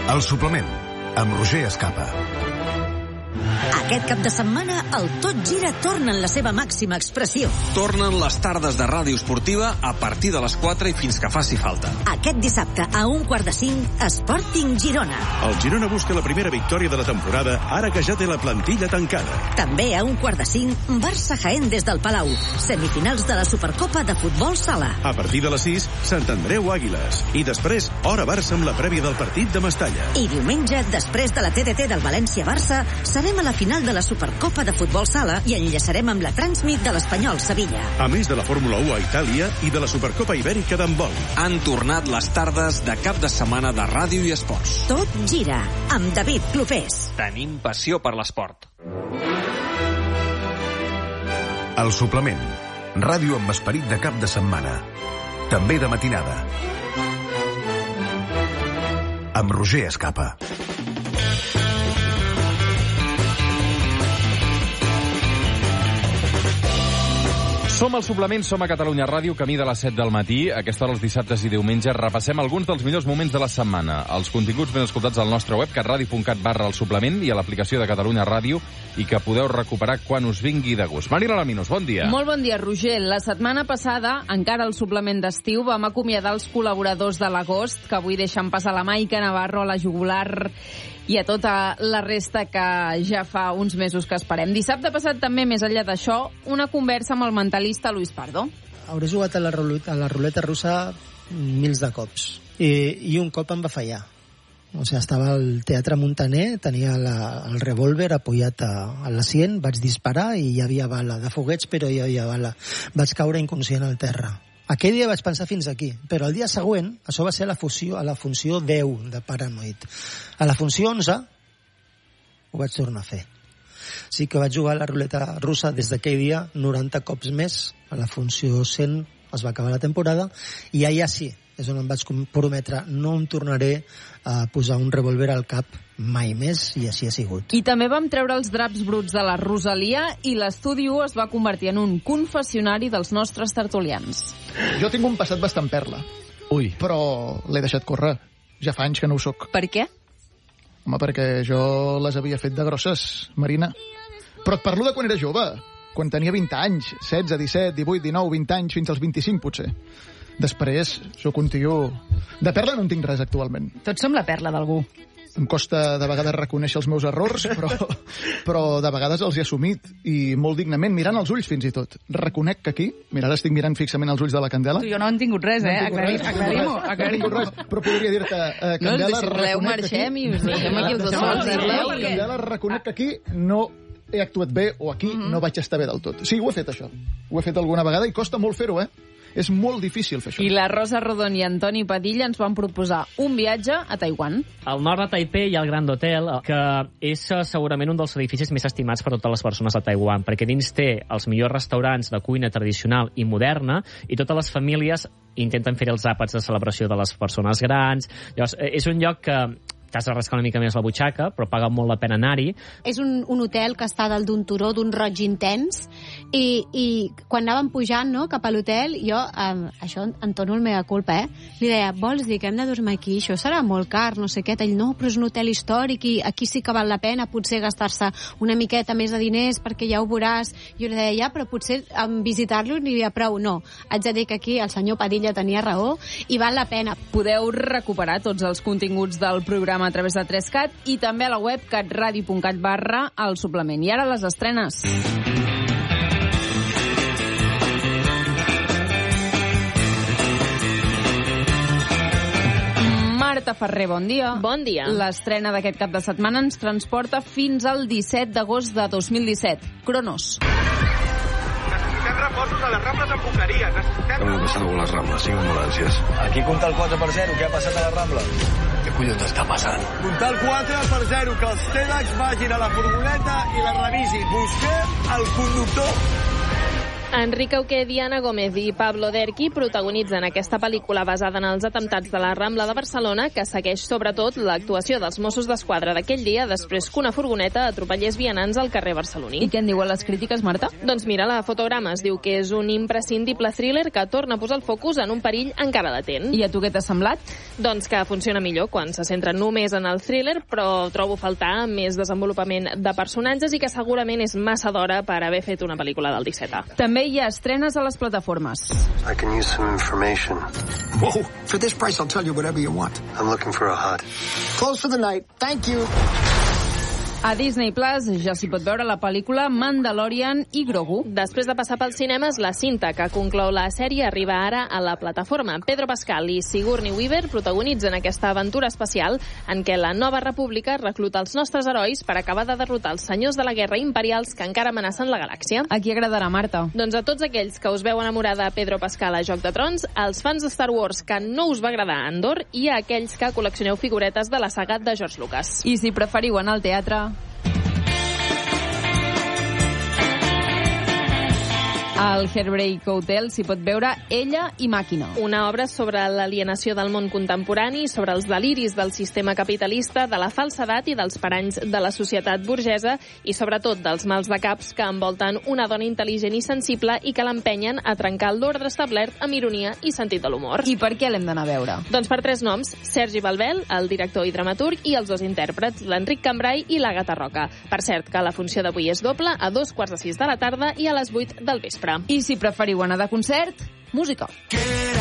El suplement, amb Roger Escapa. Aquest cap de setmana, el Tot Gira torna en la seva màxima expressió. Tornen les tardes de ràdio esportiva a partir de les 4 i fins que faci falta. Aquest dissabte, a 1:45, Sporting Girona. El Girona busca la primera victòria de la temporada, ara que ja té la plantilla tancada. També a 1:45, Barça-Jaén des del Palau. Semifinals de la Supercopa de Futbol Sala. A partir de les 6, Sant Andreu Àguiles. I després, hora Barça amb la prèvia del partit de Mestalla. I diumenge, després de la TDT del València-Barça, serem a la final de la Supercopa de Futbol Sala i enllaçarem amb la Transmit de l'Espanyol Sevilla. A més de la Fórmula 1 a Itàlia i de la Supercopa Ibèrica d'handbol. Han tornat les tardes de cap de setmana de ràdio i esports. Tot gira, amb David Clopés. Tenim passió per l'esport. El suplement, ràdio amb esperit de cap de setmana. També de matinada. Amb Roger Escapa. Som al suplement, som a Catalunya Ràdio, camí de les 7 del matí. A aquesta hora, els dissabtes i diumenges, repassem alguns dels millors moments de la setmana. Els continguts ben escoltats al nostre web, catradio.cat/el suplement, i a l'aplicació de Catalunya Ràdio, i que podeu recuperar quan us vingui de gust. Marina Laminos, bon dia. Molt bon dia, Roger. La setmana passada, encara al suplement d'estiu, vam acomiadar els col·laboradors de l'agost, que avui deixen passar la Maica Navarro, a la Jugular i a tota la resta que ja fa uns mesos que esperem. Dissabte passat també, més enllà d'això, una conversa amb el mentalista Luis Pardo. Hauré jugat a la ruleta russa mils de cops i un cop em va fallar. O sigui, estava al Teatre Montaner, tenia el revòlver apoyat a l'assient, vaig disparar i hi havia bala de foguets, però hi havia bala. Vaig caure inconscient al terra. Aquell dia vaig pensar fins aquí, però el dia següent, això va ser a la funció 10 de Paranoid. A la funció 11 ho vaig tornar a fer. Sí que vaig jugar a la ruleta russa des d'aquell dia 90 cops més. A la funció 100 es va acabar la temporada i allà sí, és on em vaig prometre, no em tornaré a posar un revòlver al cap mai més, i així ha sigut. I també vam treure els draps bruts de la Rosalia i l'Estudi 1 es va convertir en un confessionari dels nostres tertulians. Jo tinc un passat bastant perla. Ui. Però l'he deixat córrer. Ja fa anys que no ho soc. Per què? Home, perquè jo les havia fet de grosses, Marina. Però et parlo de quan era jove, quan tenia 20 anys, 16, 17, 18, 19, 20 anys, fins als 25 potser. Després, sóc un tio... De perla no en tinc res actualment. Tots som la perla d'algú. Em costa de vegades reconèixer els meus errors, però de vegades els he assumit, i molt dignament, mirant els ulls fins i tot. Reconec que aquí, mira, ara estic mirant fixament els ulls de la Candela. Jo no he tingut res, Aclarim-ho. No he tingut res, però podria dir-te, Candela, reconec que aquí... Candela, reconec que aquí no he actuat bé, o aquí no vaig estar bé del tot. Sí, ho he fet, això. Ho he fet alguna vegada i costa molt fer-ho, És molt difícil fer això. I la Rosa Rodon i Antoni Padilla ens van proposar un viatge a Taiwan. Al nord de Taipei hi ha el Grand Hotel, que és segurament un dels edificis més estimats per totes les persones de Taiwan, perquè dins té els millors restaurants de cuina tradicional i moderna, i totes les famílies intenten fer els àpats de celebració de les persones grans. Llavors, és un lloc que t'has de rascar una mica més la butxaca, però paga molt la pena anar-hi. És un hotel que està dalt d'un turó, d'un roig intens, i quan anàvem pujant, no, cap a l'hotel, jo, això en tono el meva culpa, li deia, vols dir que hem de dormir aquí? Això serà molt car, no sé què. Ell, no, però és un hotel històric i aquí sí que val la pena potser gastar-se una miqueta més de diners perquè ja ho veuràs. Jo li deia, ja, però potser en visitar-lo n'hi havia prou. No, haig de dir que aquí el senyor Padilla tenia raó i val la pena. Podeu recuperar tots els continguts del programa a través de 3CAT i també a la web catradio.cat/el suplement. I ara les estrenes. Marta Ferrer, bon dia. Bon dia. L'estrena d'aquest cap de setmana ens transporta fins al 17 d'agost de 2017. Cronos. Necessitem reforços a les Rambles amb Boqueria. Hem passat a les Rambles, 5 ambulàncies. Aquí compta el 4/0, què ha passat a la Rambla? Què collons està passant? Comptar el 4/0, que els TEDx vagin a la furgoneta i la revisin. Busquem el conductor. Enrique Auqué, Diana Gómez i Pablo Derqui protagonitzen aquesta pel·lícula basada en els atemptats de la Rambla de Barcelona, que segueix sobretot l'actuació dels Mossos d'Esquadra d'aquell dia després que una furgoneta atropellés vianants al carrer barceloní. I què en diuen les crítiques, Marta? Doncs mira, la Fotograma es diu que és un imprescindible thriller que torna a posar el focus en un perill encara latent. I a tu què t'ha semblat? Doncs que funciona millor quan se centra només en el thriller, però trobo faltar més desenvolupament de personatges i que segurament és massa d'hora per haver fet una pel·lícula del 17. També hi ha estrenes a les plataformes. I can use some information. Whoa, for this price I'll tell you whatever you want. I'm looking for a hut. Close for the night. Thank you. A Disney Plus ja s'hi pot veure la pel·lícula Mandalorian i Grogu. Després de passar pels cinemes, la cinta que conclou la sèrie arriba ara a la plataforma. Pedro Pascal i Sigourney Weaver protagonitzen aquesta aventura espacial en què la nova república recluta els nostres herois per acabar de derrotar els senyors de la guerra imperials que encara amenacen la galàxia. A qui agradarà, Marta? Doncs a tots aquells que us veu enamorar de Pedro Pascal a Joc de Trons, als fans de Star Wars que no us va agradar Andor i a aquells que col·leccioneu figuretes de la saga de George Lucas. I si preferiu anar al teatre... Al Heartbreak Hotel s'hi pot veure Ella i Màquina. Una obra sobre l'alienació del món contemporani, sobre els deliris del sistema capitalista, de la falsedat i dels paranys de la societat burgesa i sobretot dels mals de caps que envolten una dona intel·ligent i sensible i que l'empenyen a trencar l'ordre establert amb ironia i sentit de l'humor. I per què l'hem d'anar a veure? Doncs per 3 noms: Sergi Balbel, el director i dramaturg, i els 2 intèrprets, l'Enric Cambrai i l'Àgata Roca. Per cert, que la funció d'avui és doble, a 2:45 de la tarda i a les 8 del vespre. I si preferiu anar de concert, música.